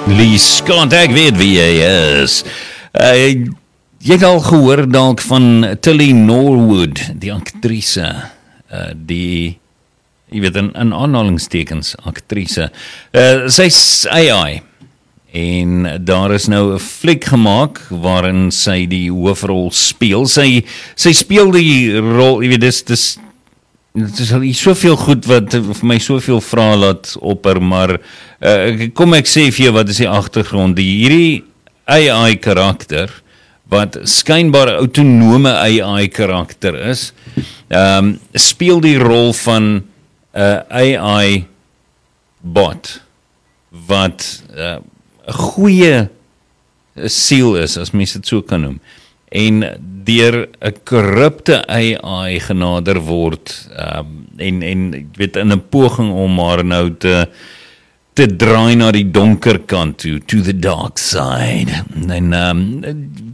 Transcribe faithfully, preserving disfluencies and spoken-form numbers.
Lee Scott, ek weet wie hy is. Uh, jy het al gehoor dalk van Tilly Norwood, die actrice, uh, die, jy weet, in, in aanhalingstekens actrice. Uh, sy's A I, en daar is nou 'n fliek gemaak waarin sy die hoofrol speel. Sy, sy speel die rol, jy weet, dis, dis dit is al soveel goed wat vir my soveel vrae laat opper, maar uh, kom ek sê vir jou wat is die agtergrond. Die hierdie A I karakter wat skynbaar autonome A I karakter is, um, speel die rol van 'n uh, A I bot wat 'n uh, goeie siel is, as mens dit so kan noem, en deur 'n korrupte A I genader word, um, en, en ek weet, in 'n poging om haar nou te, te draai na die donker kant toe, to the dark side. En um,